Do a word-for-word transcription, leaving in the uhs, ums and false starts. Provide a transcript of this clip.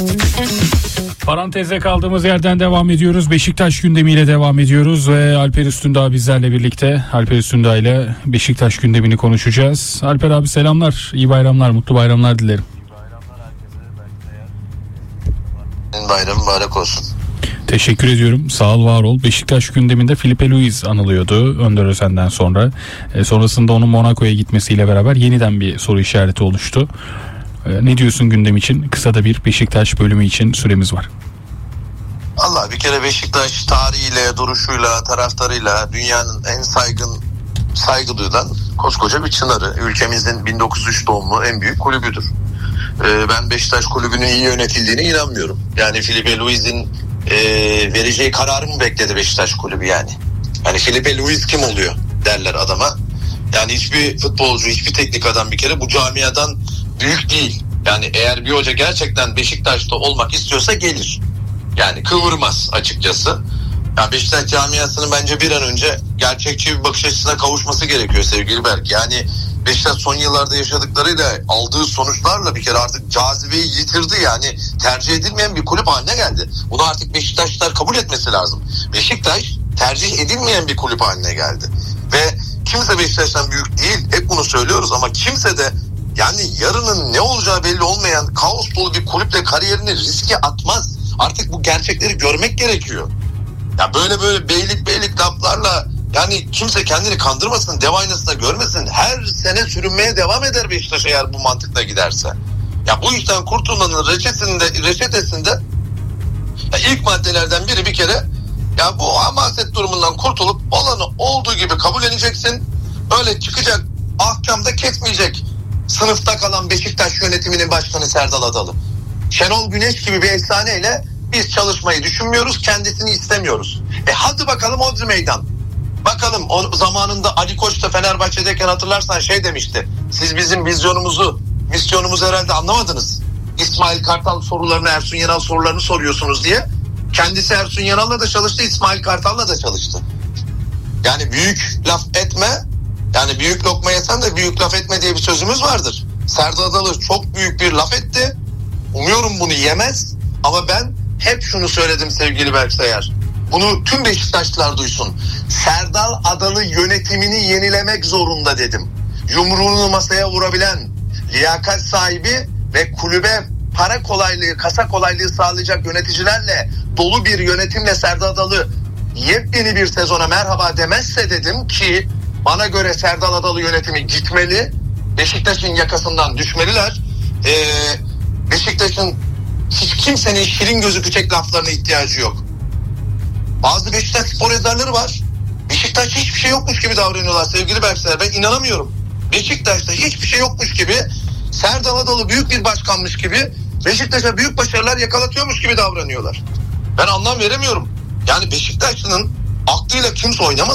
Parantezde kaldığımız yerden devam ediyoruz. Beşiktaş gündemiyle devam ediyoruz ve Alper Üstündağ bizlerle birlikte. Alper Üstündağ ile Beşiktaş gündemini konuşacağız. Alper abi selamlar, iyi bayramlar, mutlu bayramlar dilerim. İyi bayramlar herkese. Bayram mübarek olsun. Teşekkür ediyorum. Sağ ol, var ol. Beşiktaş gündeminde Filipe Luis anılıyordu Önder Özen'den sonra. E, sonrasında onun Monaco'ya gitmesiyle beraber yeniden bir soru işareti oluştu. E, ne diyorsun gündem için? Kısa da bir Beşiktaş bölümü için süremiz var. Allah bir kere Beşiktaş tarihiyle, duruşuyla, taraftarıyla dünyanın en saygın, saygı duyulan koskoca bir çınarı. Ülkemizin bin dokuz yüz üç doğumlu en büyük kulübüdür. Ee, ben Beşiktaş kulübünün iyi yönetildiğine inanmıyorum. Yani Filipe Luis'in e, vereceği kararı mı bekledi Beşiktaş kulübü yani? Yani Filipe Luis kim oluyor derler adama. Yani hiçbir futbolcu, hiçbir teknik adam bir kere bu camiadan büyük değil. Yani eğer bir hoca gerçekten Beşiktaş'ta olmak istiyorsa gelir. Yani kıvırmaz açıkçası. Yani Beşiktaş camiasının bence bir an önce gerçekçi bir bakış açısına kavuşması gerekiyor sevgili Berk. Yani Beşiktaş son yıllarda yaşadıklarıyla, aldığı sonuçlarla bir kere artık cazibeyi yitirdi. Yani tercih edilmeyen bir kulüp haline geldi. Bunu artık Beşiktaşlılar kabul etmesi lazım. Beşiktaş tercih edilmeyen bir kulüp haline geldi. Ve kimse Beşiktaş'tan büyük değil. Hep bunu söylüyoruz ama kimse de yani yarının ne olacağı belli olmayan kaos dolu bir kulüple kariyerini riske atmaz. Artık bu gerçekleri görmek gerekiyor. Ya böyle böyle beylik beylik laflarla yani kimse kendini kandırmasın, dev aynasında görmesin. Her sene sürünmeye devam eder Beşiktaş eğer bu mantıkla giderse. Ya bu işten kurtulmanın reçetesinde, reçetesinde ya ilk maddelerden biri bir kere ya bu hamaset durumundan kurtulup olanı olduğu gibi kabulleneceksin. Öyle çıkacak, ahkamda kesmeyecek sınıfta kalan Beşiktaş yönetiminin başkanı Serdal Adalı. Şenol Güneş gibi bir efsaneyle biz çalışmayı düşünmüyoruz, kendisini istemiyoruz. E hadi bakalım odri meydan. Bakalım o zamanında Ali Koç da Fenerbahçe'deyken hatırlarsan şey demişti. Siz bizim vizyonumuzu, misyonumuzu herhalde anlamadınız. İsmail Kartal sorularını, Ersun Yanal sorularını soruyorsunuz diye. Kendisi Ersun Yanal'la da çalıştı, İsmail Kartal'la da çalıştı. Yani büyük laf etme, yani büyük lokma yesen de büyük laf etme diye bir sözümüz vardır. Serdal Adalı çok büyük bir laf etti. Umuyorum bunu yemez ama ben hep şunu söyledim sevgili Berk Sayar. Bunu tüm Beşiktaşlılar duysun. Serdal Adalı yönetimini yenilemek zorunda dedim. Yumruğunu masaya vurabilen, liyakat sahibi ve kulübe para kolaylığı, kasa kolaylığı sağlayacak yöneticilerle dolu bir yönetimle Serdal Adalı yepyeni bir sezona merhaba demezse dedim ki bana göre Serdal Adalı yönetimi gitmeli. Beşiktaş'ın yakasından düşmeliler. Ee, Beşiktaş'ın hiç kimsenin şirin gözükecek laflarına ihtiyacı yok. Bazı Beşiktaş spor yazarları var. Beşiktaş hiçbir şey yokmuş gibi davranıyorlar sevgili Berkser. Ben inanamıyorum. Beşiktaş'ta hiçbir şey yokmuş gibi, Serdal Adalı büyük bir başkanmış gibi, Beşiktaş'a büyük başarılar yakalatıyormuş gibi davranıyorlar. Ben anlam veremiyorum. Yani Beşiktaşlı'nın aklıyla kimse oynamaz.